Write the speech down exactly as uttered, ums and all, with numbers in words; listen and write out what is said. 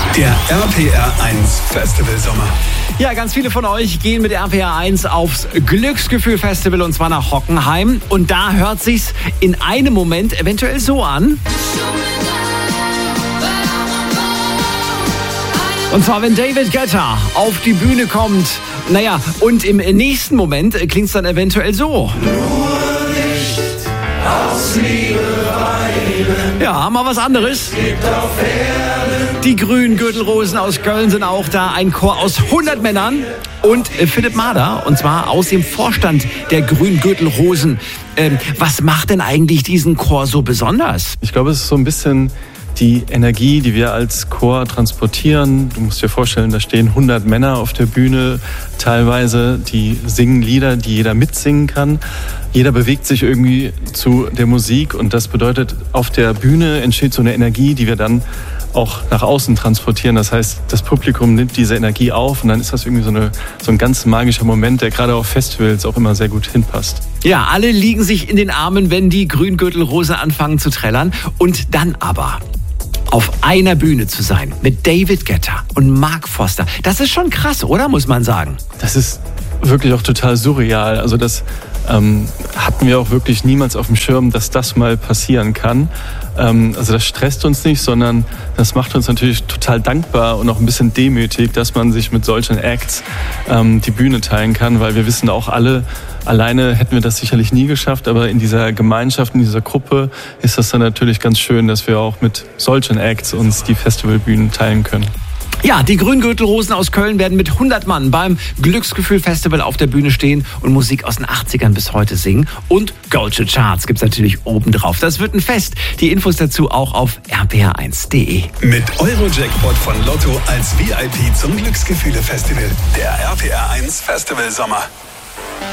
Der R P R eins Festival Sommer. Ja, ganz viele von euch gehen mit R P R eins aufs Glücksgefühl Festival und zwar nach Hockenheim. Und da hört sich's in einem Moment eventuell so an. Und zwar, wenn David Guetta auf die Bühne kommt. Naja, und im nächsten Moment klingt's dann eventuell so. Nur nicht aus Liebe weinen. Ja, mal was anderes. Gibt auf Erden. Die grünen Gürtelrosen aus Köln sind auch da. Ein Chor aus hundert Männern. Und Philipp Mader, und zwar aus dem Vorstand der grünen Gürtelrosen. Ähm, was macht denn eigentlich diesen Chor so besonders? Ich glaube, es ist so ein bisschen die Energie, die wir als Chor transportieren. Du musst dir vorstellen, da stehen hundert Männer auf der Bühne teilweise, die singen Lieder, die jeder mitsingen kann. Jeder bewegt sich irgendwie zu der Musik und das bedeutet, auf der Bühne entsteht so eine Energie, die wir dann auch nach außen transportieren. Das heißt, das Publikum nimmt diese Energie auf und dann ist das irgendwie so, eine, so ein ganz magischer Moment, der gerade auf Festivals auch immer sehr gut hinpasst. Ja, alle liegen sich in den Armen, wenn die Grüngürtelrose anfangen zu trällern. Und dann aber auf einer Bühne zu sein mit David Guetta und Mark Foster. Das ist schon krass, oder? Muss man sagen. Das ist wirklich auch total surreal. Also das ähm, hatten wir auch wirklich niemals auf dem Schirm, dass das mal passieren kann. Ähm, also das stresst uns nicht, sondern das macht uns natürlich total dankbar und auch ein bisschen demütig, dass man sich mit solchen Acts ähm, die Bühne teilen kann, weil wir wissen auch alle, alleine hätten wir das sicherlich nie geschafft, aber in dieser Gemeinschaft, in dieser Gruppe ist das dann natürlich ganz schön, dass wir auch mit solchen Acts uns die Festivalbühnen teilen können. Ja, die Grüngürtelrosen aus Köln werden mit hundert Mann beim Glücksgefühl-Festival auf der Bühne stehen und Musik aus den achtzigern bis heute singen. Und Goldsche Charts gibt's natürlich obendrauf. Das wird ein Fest. Die Infos dazu auch auf r p r eins punkt d e. Mit Eurojackpot von Lotto als V I P zum Glücksgefühle Festival. Der R P R eins Festival Sommer.